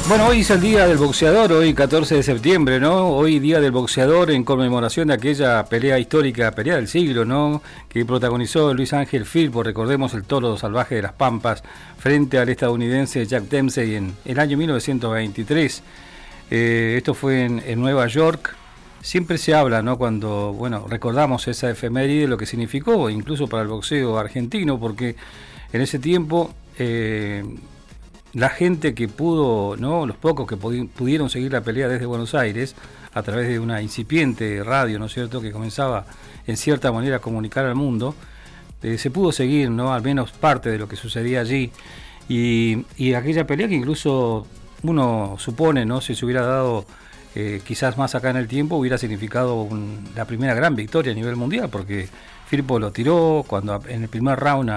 Bueno, hoy es el Día del Boxeador, hoy 14 de septiembre, ¿no? Hoy Día del Boxeador en conmemoración de aquella pelea histórica, pelea del siglo, ¿no? Que protagonizó Luis Ángel Firpo, recordemos el toro salvaje de las Pampas, frente al estadounidense Jack Dempsey en el año 1923. Esto fue en Nueva York. Siempre se habla, ¿no? Cuando, bueno, recordamos esa efeméride, lo que significó, incluso para el boxeo argentino, porque en ese tiempo... la gente que pudo, ¿no? Los pocos que pudieron seguir la pelea desde Buenos Aires a través de una incipiente radio, ¿no es cierto?, que comenzaba en cierta manera a comunicar al mundo, se pudo seguir, ¿no?, al menos parte de lo que sucedía allí, y aquella pelea que incluso uno supone, ¿no?, si se hubiera dado quizás más acá en el tiempo, hubiera significado la primera gran victoria a nivel mundial, porque Firpo lo tiró cuando en el primer round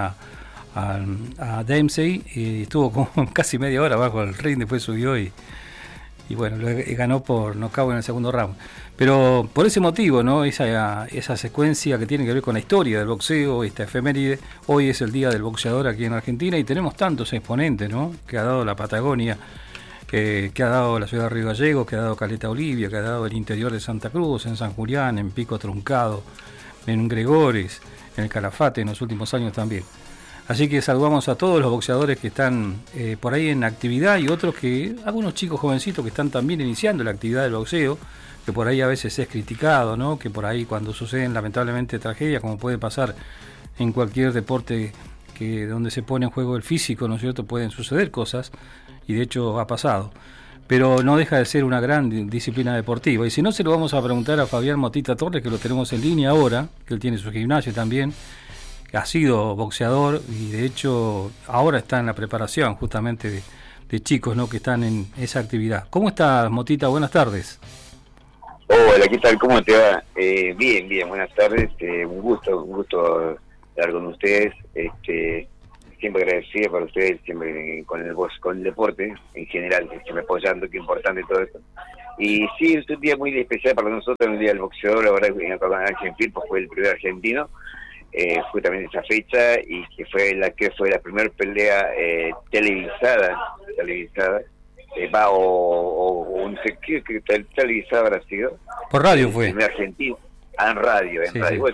a Dempsey y estuvo como casi media hora abajo del ring, después subió y bueno, ganó por nocaut en el segundo round. Pero por ese motivo, ¿no?, esa secuencia que tiene que ver con la historia del boxeo, esta efeméride, hoy es el Día del Boxeador aquí en Argentina y tenemos tantos exponentes, ¿no?, que ha dado la Patagonia, que ha dado la ciudad de Río Gallegos, que ha dado Caleta Olivia, que ha dado el interior de Santa Cruz, en San Julián, en Pico Truncado, en Gregores, en el Calafate en los últimos años también. Así que saludamos a todos los boxeadores que están por ahí en actividad y otros algunos chicos jovencitos que están también iniciando la actividad del boxeo, que por ahí a veces es criticado, ¿no?, que por ahí cuando suceden lamentablemente tragedias, como puede pasar en cualquier deporte donde se pone en juego el físico, ¿no es cierto?, pueden suceder cosas, y de hecho ha pasado. Pero no deja de ser una gran disciplina deportiva. Y si no, se lo vamos a preguntar a Fabián Motita Torres, que lo tenemos en línea ahora, que él tiene su gimnasio también, ha sido boxeador y de hecho ahora está en la preparación justamente de chicos, ¿no?, que están en esa actividad. ¿Cómo estás, Motita? Buenas tardes. Hola, ¿qué tal? ¿Cómo te va? Bien, buenas tardes. Un gusto estar con ustedes. Siempre agradecido para ustedes, siempre con el deporte en general, siempre apoyando, que es importante todo esto. Y sí, es un día muy especial para nosotros, el Día del Boxeador. La verdad que Ángel Firpo fue el primer argentino. Fue también esa fecha y que fue la primera pelea televisada, no sé qué televisada habrá sido. Por radio fue. En argentino, en radio. Sí. Bueno,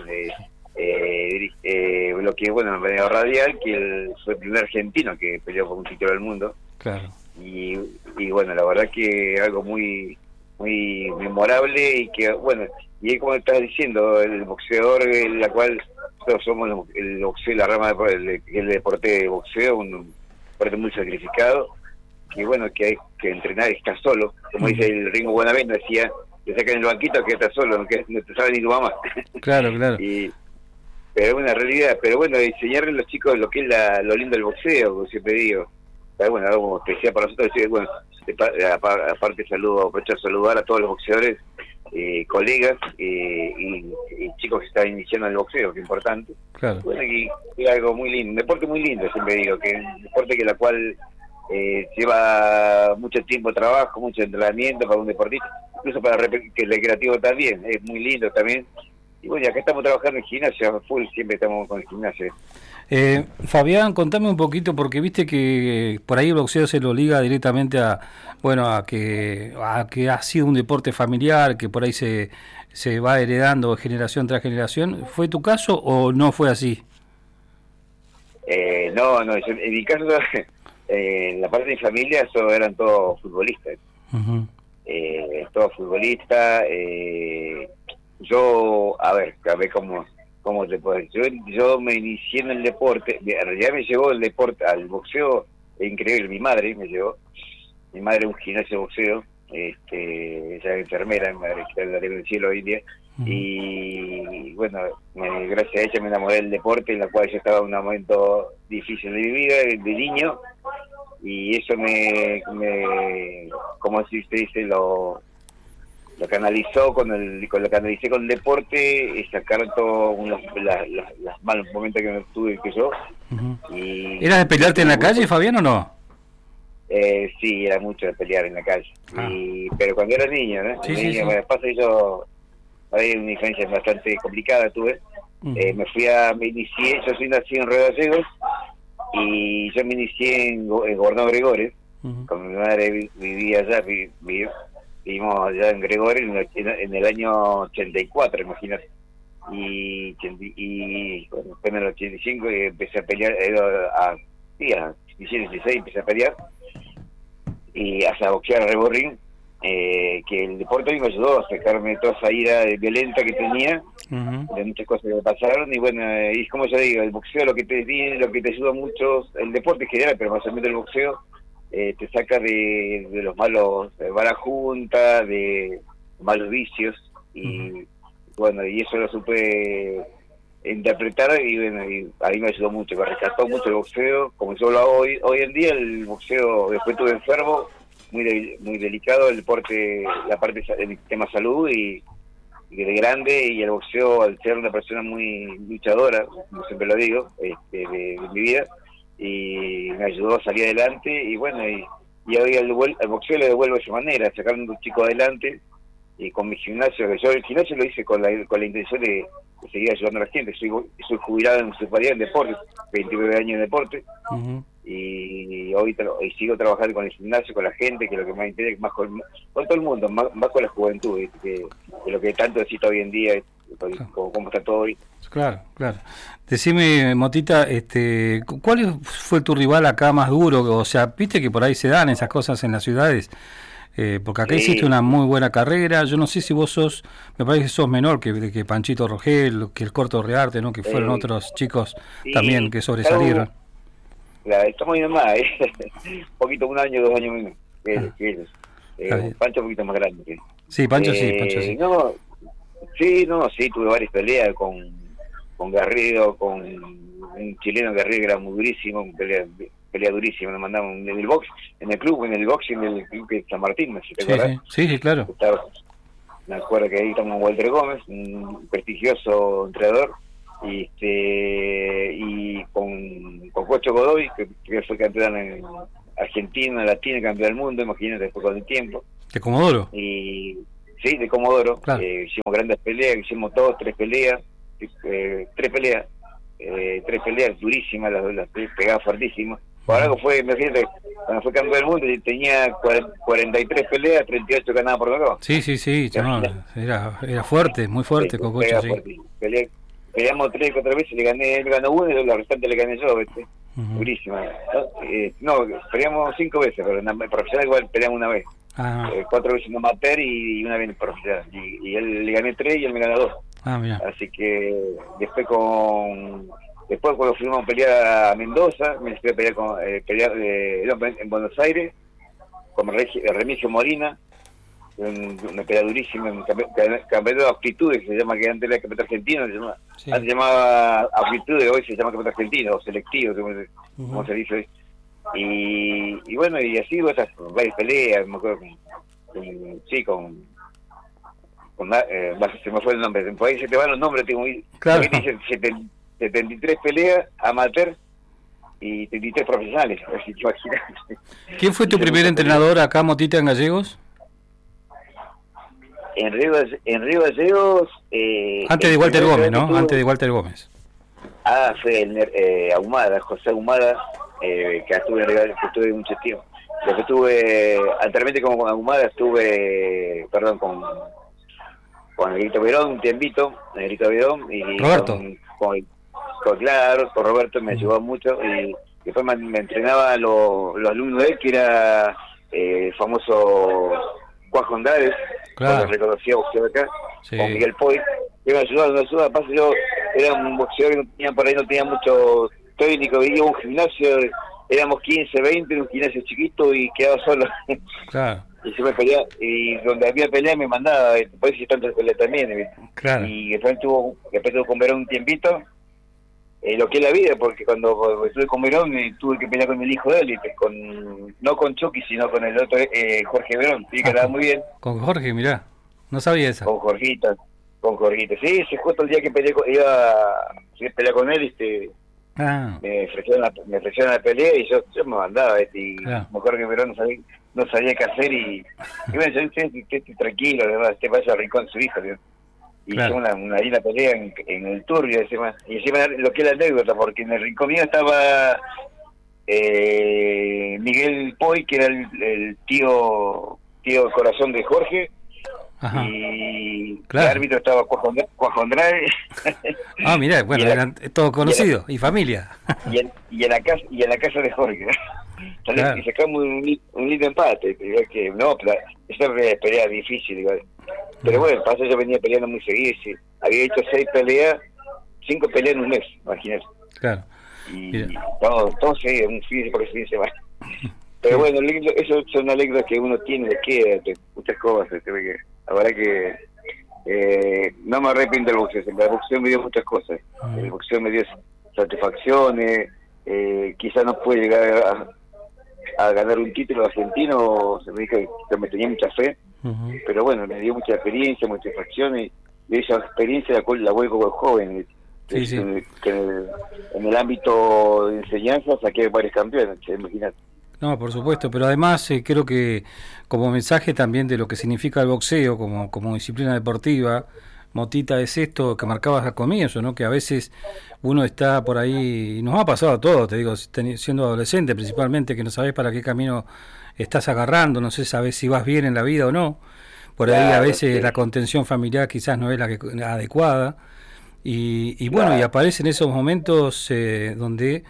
lo que bueno, en medio radial, que él fue el primer argentino que peleó por un título del mundo. Claro. Y bueno, la verdad que algo muy muy memorable y que bueno, y como estás diciendo, el boxeador, la cual nosotros somos el boxeo, la rama el deporte de boxeo, un deporte muy sacrificado, que bueno, que hay que entrenar, está solo, como dice el Ringo Buenavent, decía, te sacan el banquito que estás solo, no te sabe ni tu mamá. Claro. Pero es una realidad, pero bueno, enseñarle a los chicos lo que es lo lindo del boxeo, como siempre digo. Pero bueno, algo especial para nosotros, bueno, aparte aprovecho a saludar a todos los boxeadores, colegas y chicos que están iniciando el boxeo, que es importante. Claro. Bueno, y es algo muy lindo, un deporte muy lindo, siempre digo, que es un deporte que la cual lleva mucho tiempo de trabajo, mucho entrenamiento para un deportista, incluso para que el recreativo también, es muy lindo también. Y bueno, acá estamos trabajando en gimnasio, full, siempre estamos con el gimnasio. Fabián, contame un poquito, porque viste que por ahí el boxeo se lo liga directamente a que ha sido un deporte familiar, que por ahí se va heredando generación tras generación. ¿Fue tu caso o no fue así? No, en mi caso, en la parte de mi familia eran todos futbolistas. Uh-huh. Todos futbolistas. Yo, a ver cómo te puedo decir. Yo me inicié en el deporte, en realidad me llevó el deporte al boxeo, es increíble, mi madre me llevó. Mi madre es un gimnasio de boxeo, ella es enfermera, mi madre está en el cielo hoy en día. Uh-huh. Y bueno, gracias a ella me enamoré del deporte, en la cual yo estaba en un momento difícil de mi vida, de niño, y eso me como se dice, lo canalizó lo canalicé con el deporte, y sacar todos los malos momentos que tuve yo. Uh-huh. ¿Eras de pelearte en la calle, Fabián, o no? Sí, era mucho de pelear en la calle. Pero cuando era niño, ¿no? Sí. Bueno, pasa que yo hay una diferencia bastante complicada tuve. Uh-huh. Me inicié, yo soy nacido en Río Gallegos y yo me inicié en Gobernador Gregores, Con mi madre vivía allá, vivimos allá en Gregorio en el año 84, imagínate. Y bueno, después en el 85 empecé a pelear, a 16 empecé a pelear y hasta boxear a Reborrín, que el deporte a mí me ayudó a sacarme toda esa ira violenta que tenía, de muchas cosas que me pasaron, y bueno, y como yo digo, el boxeo lo que te ayuda mucho, el deporte en general, pero más o menos el boxeo, te saca de los malos, de mala junta, de malos vicios, y bueno, y eso lo supe interpretar, y bueno, y a mí me ayudó mucho, me rescató mucho el boxeo, como yo lo hago hoy en día. El boxeo, después estuve enfermo, muy delicado el deporte, la parte del tema salud, y de grande, y el boxeo, al ser una persona muy luchadora, como siempre lo digo, de mi vida, y me ayudó a salir adelante, y bueno, y hoy el boxeo le devuelvo de esa manera, sacando a un chico adelante, y con mi gimnasio, que yo el gimnasio lo hice con la intención de seguir ayudando a la gente. Soy jubilado en municipalidad en deporte, 29 años en deporte, y hoy sigo trabajando con el gimnasio, con la gente, que es lo que más interesa, más con todo el mundo, más con la juventud, que lo que tanto necesita hoy en día, cómo está todo hoy. Claro. Decime, Motita, ¿cuál fue tu rival acá más duro? O sea, viste que por ahí se dan esas cosas en las ciudades. Porque acá hiciste una muy buena carrera. Yo no sé si vos me parece que sos menor que Panchito Rogel, que el Corto Rearte, ¿no? Que fueron otros chicos también que sobresalieron. Estamos yendo más, un poquito, 1 año, 2 años menos que ellos. Pancho un poquito más grande. Sí, Pancho sí. Sí, tuve varias peleas con Garrido, con un chileno Garrido que era muy durísimo, pelea durísima, nos mandaban en el boxing en el boxing del club de San Martín, ¿no? ¿Te acuerdas? Sí, claro. Me acuerdo que ahí estamos Walter Gómez, un prestigioso entrenador, y con Cocho Godoy, que fue campeón en Argentina, Latina, campeón del mundo, imagínate, después con el tiempo. ¿De Comodoro? Sí, de Comodoro. Claro. Hicimos grandes peleas, hicimos todos 3 peleas, durísimas, las pegadas fuertísimas. Por algo fue, imagínate, cuando fue campeón del mundo tenía 43 peleas, 38 ganadas por nocaut. Sí, no, era fuerte, muy fuerte, Cococho, sí. Peleamos 3 o 4 veces, él me ganó 1 y la restante le gané yo, ¿viste? Durísima. No, peleamos 5 veces, pero en profesional igual peleamos 1 vez. 4 veces en amateur y 1 vez en profesional. Y él le gané 3 y él me ganó 2. Mira. Así que después cuando fuimos a pelear a Mendoza, me fui a pelear en Buenos Aires con Remigio Molina, una pelea durísima, un campeonato de aptitudes, que se llama, que antes era campeonato argentino, antes se llamaba aptitudes, hoy se llama campeonato argentino, o selectivo, como se dice hoy. Y bueno, y así otras varias peleas, me acuerdo se me fue el nombre, por ahí se te van los nombres, claro. Dicen 73 peleas amateur y 33 profesionales, así que imagínate. ¿Quién fue tu primer entrenador acá, Motita, en Gallegos? En Río Gallegos... antes de Walter Gómez, ¿no? Antes de Walter Gómez. Fue Ahumada, José Ahumada, que estuve en Río Gallegos, que estuve mucho tiempo. Después anteriormente con Ahumada estuve, con Negrito Verón, un tiempito, Negrito Verón, y Roberto. Con Roberto me ayudó mucho, y después me entrenaba los alumnos de él, que era el famoso Juan Jondales, cuando reconocía boxeo acá, con Miguel Poy, que me ayudaba, pasa yo era un boxeador que no tenía mucho técnico, iba a un gimnasio, éramos 15, 20 en un gimnasio chiquito y quedaba solo. Claro. Y se me peleaba, y donde había pelea me mandaba, por eso tanto pelea también, ¿viste? Claro. Y después tuvo con Verón un tiempito, lo que es la vida, porque cuando estuve con Verón tuve que pelear con el hijo de él, no con Chucky, sino con el otro, Jorge Verón, sí, que andaba muy bien. Con Jorge, mirá, no sabía esa. Con Jorgito, sí, justo el día que iba a pelear con él, me ofrecieron la pelea y yo me mandaba, y Jorge Verón no sabía qué hacer, y bueno, yo estoy tranquilo, además, vaya al rincón de su hijo, ¿sí? Y hicimos una linda pelea en el Turbio, y encima lo que es la anécdota, porque en el rincón mío estaba Miguel Poy, que era el tío corazón de Jorge. Ajá. Y Claro. el árbitro estaba Cuajo Andrade. Ah, mirá, bueno, eran todos conocidos y familia. y en la casa de Jorge. Claro. Y sacamos un lindo empate. Digo que no, pero esa pelea difícil igual. Pero bueno, pasa, yo venía peleando muy seguido. Sí. Había hecho 5 peleas en un mes, imagínate. Claro. Y Mira. todo seguido, un fin de semana. Pero bueno, eso son anécdotas que uno tiene, le queda muchas cosas. Que la verdad que no me arrepiento del boxeo. El boxeo me dio muchas cosas. El boxeo me dio satisfacciones. Quizás no pude llegar a ganar un título argentino. Se me dijo que me tenía mucha fe. Pero bueno, me dio mucha experiencia, muchas satisfacciones. Y esa experiencia la vuelvo como joven. Sí, sí. Que en el ámbito de enseñanza saqué varios campeones, imagínate. No, por supuesto, pero además creo que como mensaje también de lo que significa el boxeo como disciplina deportiva, Motita, es esto que marcabas al comienzo, ¿no? Que a veces uno está por ahí, y nos ha pasado a todos, te digo, siendo adolescente principalmente, que no sabes para qué camino estás agarrando, no sé, sabes si vas bien en la vida o no. Por ahí a veces sí. la contención familiar quizás no es la adecuada. Y bueno, Claro. y aparecen esos momentos donde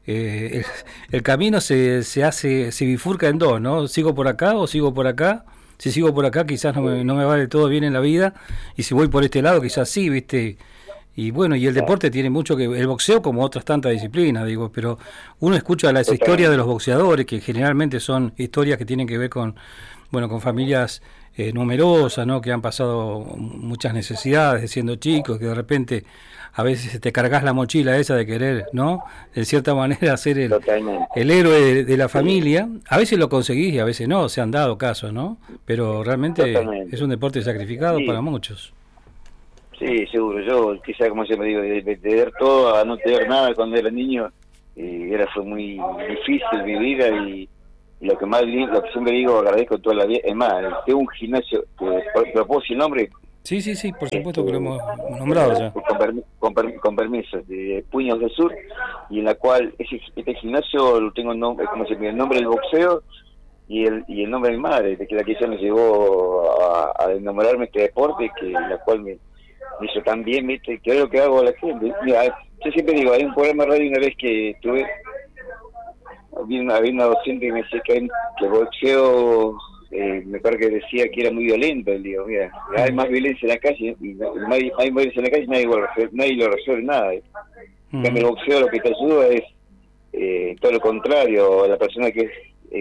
el camino se bifurca en dos, ¿no? ¿Sigo por acá o sigo por acá? Si sigo por acá quizás no me va del todo bien en la vida, y si voy por este lado quizás sí, ¿viste? Y bueno, y el deporte tiene mucho que el boxeo como otras tantas disciplinas, digo, pero uno escucha las historias de los boxeadores, que generalmente son historias que tienen que ver con familias numerosas, ¿no? Que han pasado muchas necesidades siendo chicos, que de repente a veces te cargas la mochila esa de querer, ¿no? De cierta manera ser el héroe de la familia. A veces lo conseguís y a veces no, se han dado casos, ¿no? Pero realmente es un deporte sacrificado para muchos. Sí, seguro. Yo, quizá, como siempre digo, de tener todo a no tener nada cuando era niño, fue muy difícil mi vida, y lo que siempre digo, agradezco toda la vida. Es más, tengo un gimnasio, ¿lo puedo decir el nombre? Sí, por supuesto que lo hemos nombrado ya. Con permiso, de Puños del Sur, y en la cual este gimnasio lo tengo el nombre del boxeo y el nombre de mi madre, de que la que ella me llevó a enamorarme de este deporte, que la cual me hizo tan bien, ¿viste? Que es lo que hago a la gente. Mira, yo siempre digo, hay un programa de radio una vez que estuve, había una docente que me decía que el boxeo, me parece que decía que era muy violento. Le digo, mira, hay más violencia en la calle, y hay violencia en la calle, nadie lo resuelve nada. El boxeo lo que te ayuda es todo lo contrario. La persona que es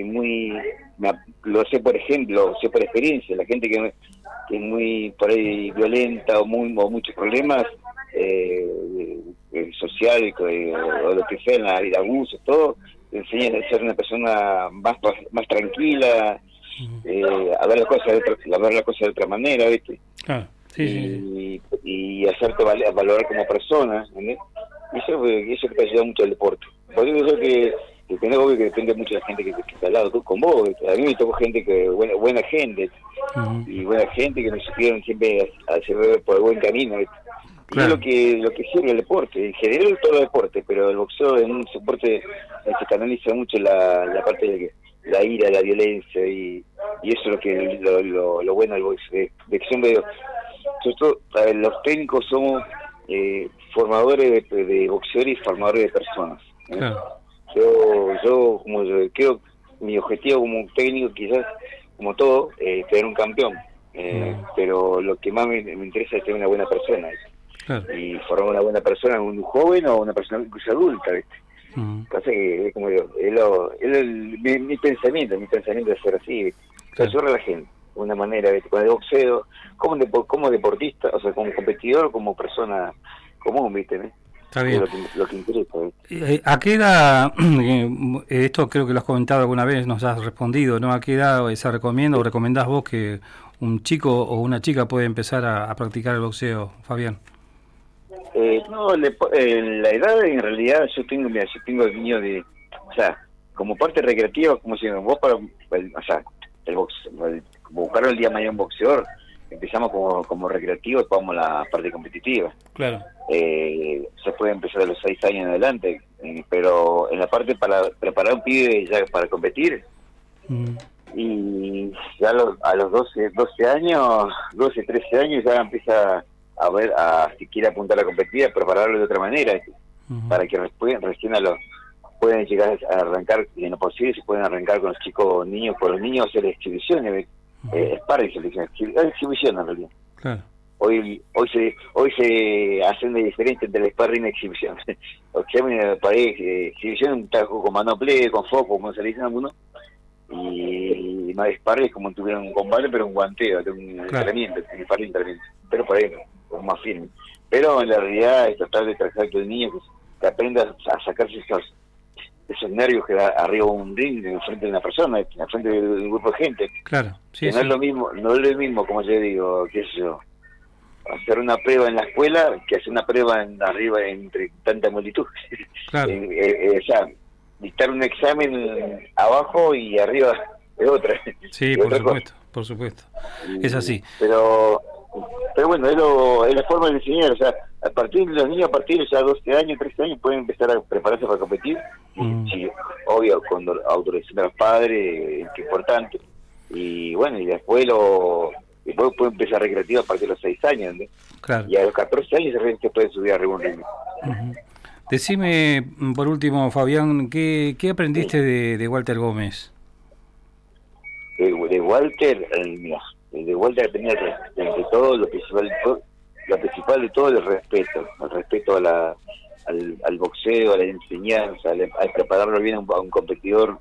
lo sé por ejemplo, sé por experiencia, la gente que es muy por ahí violenta o muchos problemas sociales o lo que sea en la vida, abusos, todo, te enseñan a ser una persona más tranquila, a ver las cosas de otra manera, ¿viste? Claro. Y hacerte valorar como persona, ¿entendés? Eso que te ayuda mucho el deporte. Por eso yo que tenés, obvio que depende mucho de la gente que está al lado con vos. A mí me tocó gente buena gente, y buena gente que me supieron siempre hacer por el buen camino, ¿viste? Claro. Y es lo que sirve el deporte, en general todo el deporte, pero el boxeo es un deporte que se canaliza mucho la parte de la ira, la violencia, y eso es lo bueno del boxeo. De que siempre digo, los técnicos somos formadores de boxeadores y formadores de personas, ¿eh? Claro. Yo creo, mi objetivo como técnico, quizás como todo, tener un campeón, pero lo que más me interesa es tener una buena persona, Claro. y formar una buena persona, un joven o una persona incluso adulta, ¿viste? Pasa que, como digo, mi pensamiento es ser así, ayudar a la gente de una manera, ¿viste? Con el boxeo, como deportista, o sea, como competidor, como persona común, ¿viste? Está bien. Lo que interesa, ¿viste? ¿A qué edad, esto creo que lo has comentado alguna vez, nos has respondido, ¿no? ¿A qué edad se recomienda o recomendás vos que un chico o una chica puede empezar a practicar el boxeo, Fabián? No, la edad, en realidad, yo tengo el niño o sea, como parte recreativa, como si vos buscar el día mañana un boxeador, empezamos como recreativo y vamos a la parte competitiva. Claro. Se puede empezar a los 6 años en adelante, pero en la parte para preparar un pibe ya para competir, Mm. y ya a los 12 años, 12, 13 años ya empieza a ver, si quiere apuntar a competir, a prepararlo de otra manera, para que recién pueden llegar a arrancar, en lo posible se pueden arrancar con los chicos niños, con los niños hacer exhibiciones, sparring, exhibición en realidad. Claro. Hoy se hacen de diferente entre el sparring y exhibición. Exhibición un tajo con manoplay, con foco, como se le dice a algunos, y no sparring es como si tuviera un combate, pero un guanteo, un entrenamiento, un sparring entrenamiento, pero por ahí como más firme. Pero en la realidad es tratar de trabajar con el niño que aprenda a sacarse esos nervios que da arriba de un ring, en frente de una persona, en frente de un grupo de gente. Claro, sí, que no es lo mismo, como yo digo, qué sé yo, hacer una prueba en la escuela que hacer una prueba arriba entre tanta multitud. Claro. O sea, dictar un examen abajo y arriba de otra. Sí, por supuesto. Es así. Pero bueno, es la forma de enseñar. O sea, a partir de los niños, a partir de ya 12 años, 13 años, pueden empezar a prepararse para competir. Sí, obvio, con autorización de los padres, que es importante. Y bueno, y después puede empezar recreativo a partir de los 6 años, ¿no? Claro. Y a los 14 años se puede subir arriba un ritmo. Decime, por último, Fabián, ¿qué aprendiste de Walter Gómez? De Walter, mira, de Walter tenía entre todo lo principal de todo el respeto al boxeo, a la enseñanza, al prepararlo bien a un competidor,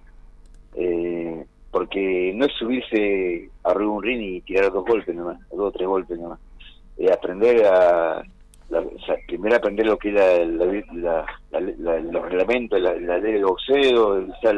porque no es subirse arriba un ring y tirar 2 o 3 golpes nomás. Aprender primero aprender lo que es los reglamentos, la ley del boxeo, o sea,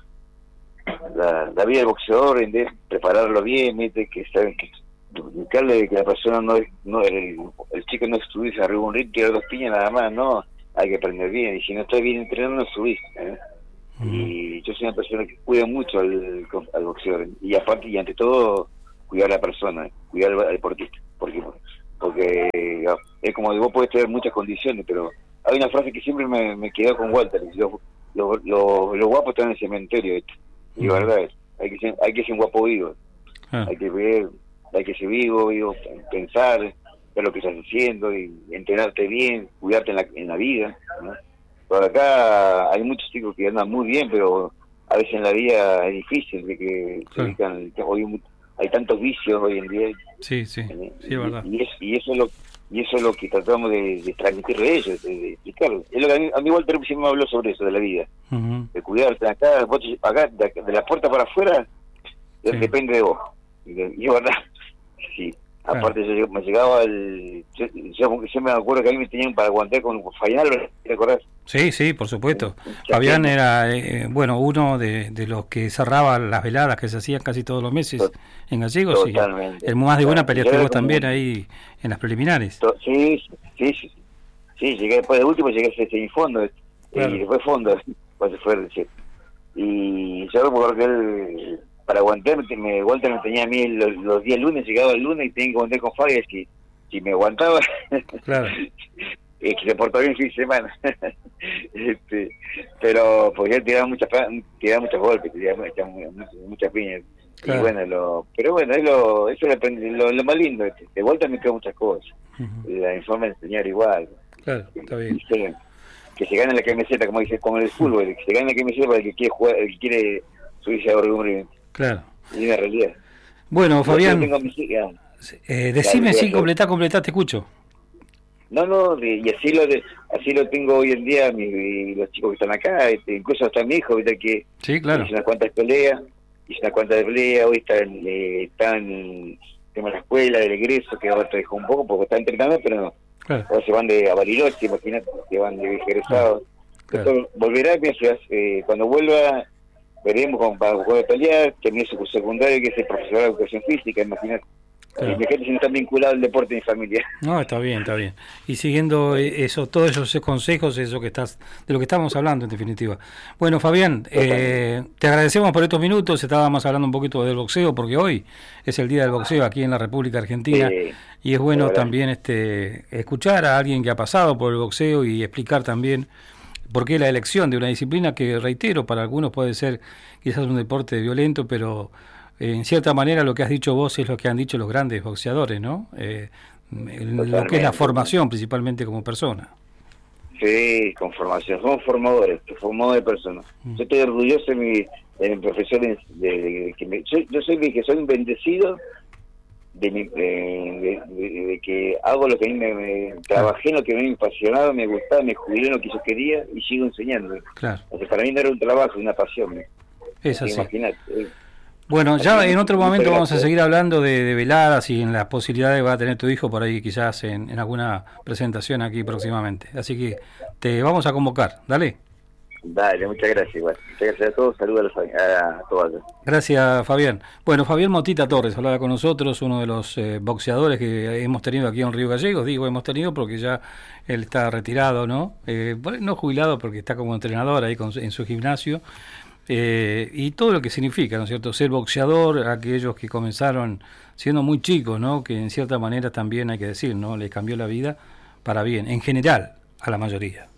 la vida del boxeador, prepararlo bien, que saben que indicarle que la persona el chico no subirse arriba un ring, tirar 2 piñas nada más, no, hay que aprender bien, y si no estás bien entrenado no subís, y yo soy una persona que cuida mucho al boxeador, y aparte y ante todo cuidar a la persona, cuidar al deportista, porque es como que vos podés tener muchas condiciones, pero hay una frase que siempre me quedó con Walter: los guapos están en el cementerio, y verdad es, hay que ser un guapo vivo, hay que ver, hay que ser vivo, pensar, ver lo que estás haciendo, y entrenarte bien, cuidarte en la vida, ¿no? Por acá hay muchos chicos que andan muy bien, pero a veces en la vida es difícil, de que hoy hay tantos vicios hoy en día. Sí, es verdad. Y eso es lo que tratamos de transmitirle a ellos, de explicarlo. Es lo que a mí Walter siempre me habló sobre eso, de la vida, de cuidarte acá, de la puerta para afuera, depende de vos. Y es verdad, sí. Aparte yo me llegaba yo me acuerdo que a mí me tenían para aguantar con Fabián, ¿te acordás? Sí, por supuesto. Fabián era, uno de los que cerraba las veladas que se hacían casi todos los meses en Gallegos. Totalmente. El más de buena peleaste vos también ahí en las preliminares. Sí, llegué después de último, llegué a semifondo, y después fondo, pues fue. Y yo recuerdo que él, para aguantar, Walter me tenía a mí los días lunes, llegaba el lunes y tenía que aguantar con Fabián, si me aguantaba, claro. Es que se portó bien el fin de semana. Pero porque él tiraba muchos golpes, tiraba muchas piñas. Claro. Y bueno, eso es lo más lindo. De vuelta me quedan muchas cosas. La forma de enseñar igual. Claro, está bien. Que se gane la camiseta, como dice, como en el fútbol, que se gane la camiseta para el que quiere jugar, el que quiere subirse a un. Claro. Y una realidad. Bueno, Fabián, decime si completá, te escucho. No, y así lo tengo hoy en día, los chicos que están acá, incluso hasta mi hijo, ¿verdad? Que sí, claro. Hizo unas cuantas peleas, hoy están en tema de la escuela, del egreso, que ahora te dejó un poco porque está entrenando, pero no. Claro. Ahora se van a Bariloche, imagínate, que van de egresados. Claro. Entonces, volverá, cuando vuelva, veremos para poder pelear, terminé su secundario, que es el profesor de educación física, imagínate. Claro. Y mi gente no está vinculado al deporte de mi familia. No, está bien. Y siguiendo todos esos consejos, de lo que estamos hablando en definitiva. Bueno, Fabián, te agradecemos por estos minutos. Estábamos hablando un poquito del boxeo, porque hoy es el día del boxeo aquí en la República Argentina, y es bueno también escuchar a alguien que ha pasado por el boxeo y explicar también ¿Por qué la elección de una disciplina que, reitero, para algunos puede ser quizás un deporte violento, pero en cierta manera lo que has dicho vos es lo que han dicho los grandes boxeadores, ¿no? Lo que es la formación, principalmente como persona. Sí, con formación. Somos formadores de personas. Yo estoy orgulloso de mi profesor, yo soy de que soy un bendecido de que hago lo que a mí trabajé en lo que a mí me apasionaba, me gustaba, me jubilé en lo que yo quería y sigo enseñando. Claro. O sea, para mí no era un trabajo, una pasión. Es así. Imagínate. Bueno, ya en otro momento vamos a seguir hablando de veladas y en las posibilidades que va a tener tu hijo por ahí quizás en alguna presentación aquí próximamente. Así que te vamos a convocar, dale. Dale, muchas gracias igual. Muchas gracias a todos, saludos a todos. Gracias, Fabián. Bueno, Fabián Motita Torres hablaba con nosotros, uno de los boxeadores que hemos tenido aquí en Río Gallegos. Digo hemos tenido porque ya él está retirado, ¿no? No jubilado porque está como entrenador ahí en su gimnasio. Y todo lo que significa, ¿no es cierto?, ser boxeador, aquellos que comenzaron siendo muy chicos, ¿no?, que en cierta manera también hay que decir, ¿no?, les cambió la vida para bien, en general, a la mayoría.